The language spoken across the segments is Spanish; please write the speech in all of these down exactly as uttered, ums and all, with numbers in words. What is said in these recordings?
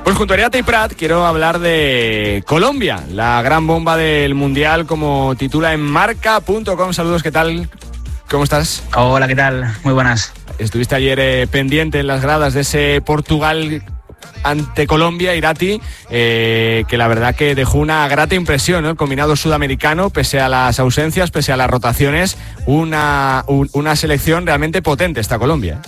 Pues junto a Irati y Prat quiero hablar de Colombia, la gran bomba del Mundial, como titula en marca punto com. Saludos, ¿qué tal? ¿Cómo estás? Hola, ¿qué tal? Muy buenas. Estuviste ayer eh, pendiente en las gradas de ese Portugal ante Colombia, Irati, eh, que la verdad que dejó una grata impresión, ¿no? El combinado sudamericano, pese a las ausencias, pese a las rotaciones, una, un, una selección realmente potente esta Colombia.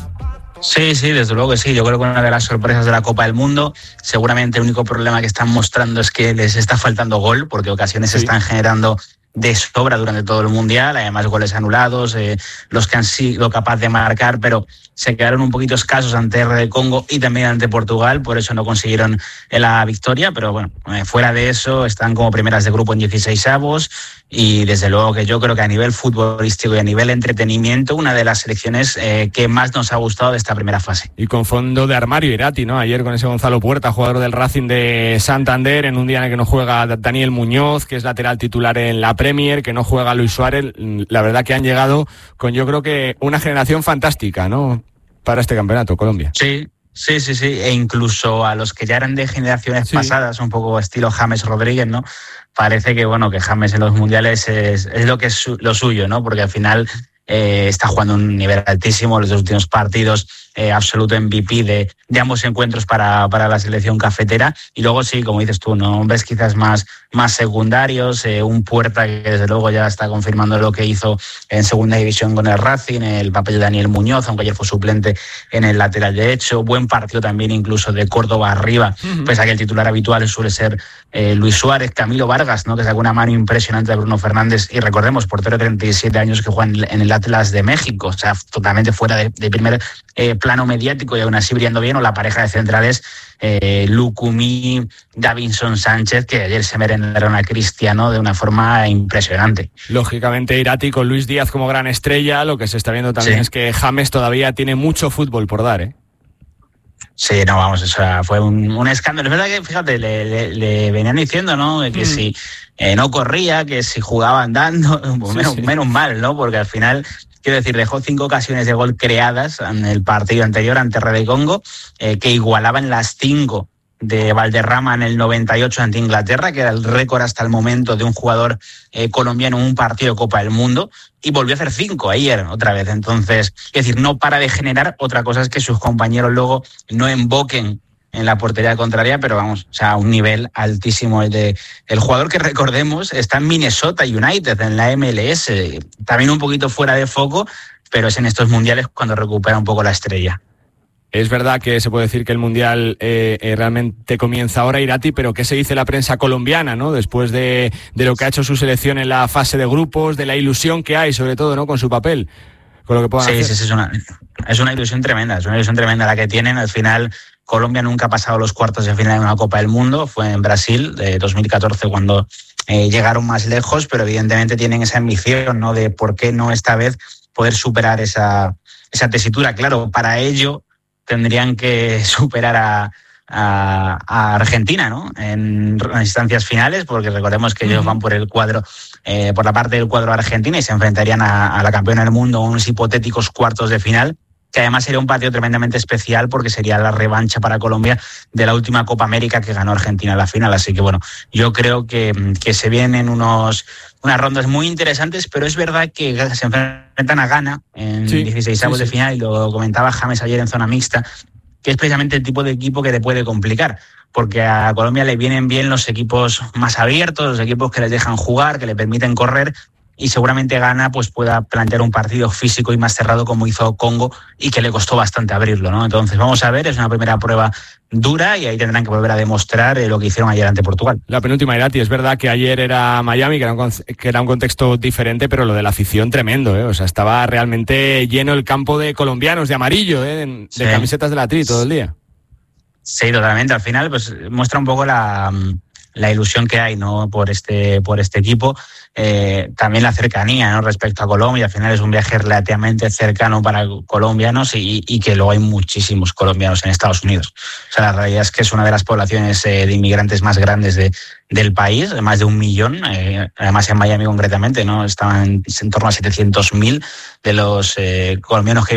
Sí, sí, desde luego que sí. Yo creo que una de las sorpresas de la Copa del Mundo, seguramente el único problema que están mostrando es que les está faltando gol, porque ocasiones se sí. están generando de sobra durante todo el Mundial, además goles anulados, eh, los que han sido capaces de marcar, pero se quedaron un poquito escasos ante R D Congo y también ante Portugal, por eso no consiguieron la victoria, pero bueno, eh, fuera de eso están como primeras de grupo en dieciseisavos y desde luego que yo creo que a nivel futbolístico y a nivel entretenimiento, una de las selecciones eh, que más nos ha gustado de esta primera fase. Y con fondo de armario Irati, ¿no? Ayer con ese Gonzalo Puerta, jugador del Racing de Santander, en un día en el que no juega Daniel Muñoz, que es lateral titular en la Premier, que no juega Luis Suárez. La verdad que han llegado con, yo creo que una generación fantástica, ¿no? Para este campeonato, Colombia. Sí, sí, sí, sí. E incluso a los que ya eran de generaciones sí. pasadas, un poco estilo James Rodríguez, ¿no? Parece que, bueno, que James en los mundiales es, es lo que es su, lo suyo, ¿no? Porque al final eh, está jugando un nivel altísimo, los dos últimos partidos, eh, absoluto M V P de, de ambos encuentros para, para la selección cafetera. Y luego sí, como dices tú, ¿no? Ves quizás más, más secundarios, eh, un Puerta que desde luego ya está confirmando lo que hizo en segunda división con el Racing, el papel de Daniel Muñoz, aunque ayer fue suplente en el lateral derecho. Buen partido también incluso de Córdoba arriba, uh-huh. pese a que el titular habitual suele ser eh, Luis Suárez. Camilo Vargas, ¿no? Que sacó una mano impresionante de Bruno Fernández, y recordemos, portero de treinta y siete años que juega en el Atlas de México, o sea, totalmente fuera de, de primer eh, plano mediático y aún así brillando bien, o la pareja de centrales eh, Lucumí, Davinson Sánchez, que ayer se merendaron a Cristiano de una forma impresionante. Lógicamente Irati con Luis Díaz como gran estrella, lo que se está viendo también sí. es que James todavía tiene mucho fútbol por dar, ¿eh? Sí, no, vamos, o sea, fue un, un escándalo. Es verdad que, fíjate, le, le, le venían diciendo, ¿no? Que mm. si eh, no corría, que si jugaba andando, pues menos, sí, sí. menos mal, ¿no? Porque al final, quiero decir, dejó cinco ocasiones de gol creadas en el partido anterior ante R D Congo, eh, que igualaban las cinco de Valderrama en el noventa y ocho ante Inglaterra, que era el récord hasta el momento de un jugador eh, colombiano en un partido de Copa del Mundo, y volvió a hacer cinco ayer otra vez. Entonces, es decir, no para de generar. Otra cosa es que sus compañeros luego no emboquen en la portería contraria, pero vamos, o sea, un nivel altísimo. El, de, el jugador que recordemos está en Minnesota United, en la M L S, también un poquito fuera de foco, pero es en estos mundiales cuando recupera un poco la estrella. Es verdad que se puede decir que el Mundial eh, eh, realmente comienza ahora, Irati, pero ¿qué se dice la prensa colombiana, ¿no? Después de, de lo que ha hecho su selección en la fase de grupos, de la ilusión que hay, sobre todo, ¿no? Con su papel, con lo que puedan sí, hacer. Sí, sí, es una, es una ilusión tremenda, es una ilusión tremenda la que tienen. Al final, Colombia nunca ha pasado los cuartos de final en una Copa del Mundo, fue en Brasil, de dos mil catorce, cuando eh, llegaron más lejos, pero evidentemente tienen esa ambición, ¿no? De por qué no esta vez poder superar esa, esa tesitura. Claro, para ello tendrían que superar a, a, a Argentina, ¿no? En, en instancias finales, porque recordemos que uh-huh. ellos van por el cuadro, eh, por la parte del cuadro Argentina, y se enfrentarían a, a la campeona del mundo en unos hipotéticos cuartos de final, que además sería un partido tremendamente especial porque sería la revancha para Colombia de la última Copa América que ganó Argentina en la final. Así que bueno, yo creo que, que se vienen unos unas rondas muy interesantes, pero es verdad que se enfrentan a Ghana en sí, dieciseisavos sí, sí. de final, y lo comentaba James ayer en zona mixta, que es precisamente el tipo de equipo que te puede complicar, porque a Colombia le vienen bien los equipos más abiertos, los equipos que les dejan jugar, que le permiten correr, y seguramente Ghana pues pueda plantear un partido físico y más cerrado como hizo Congo, y que le costó bastante abrirlo, ¿no? Entonces vamos a ver, es una primera prueba dura y ahí tendrán que volver a demostrar eh, lo que hicieron ayer ante Portugal. La penúltima, Irati, es verdad que ayer era Miami, que era, un, que era un contexto diferente, pero lo de la afición tremendo, ¿eh? O sea, estaba realmente lleno el campo de colombianos, de amarillo, ¿eh? De, sí. de camisetas de la Tri todo el día. Sí, totalmente. Al final pues muestra un poco la... la ilusión que hay, ¿no? por este por este equipo, eh, también la cercanía, ¿no? respecto a Colombia. Al final es un viaje relativamente cercano para colombianos, y, y que luego hay muchísimos colombianos en Estados Unidos. O sea, la realidad es que es una de las poblaciones eh, de inmigrantes más grandes de, del país, más de un millón, eh, además en Miami concretamente, ¿no? Estaban en, en torno a setecientos mil de los eh, colombianos que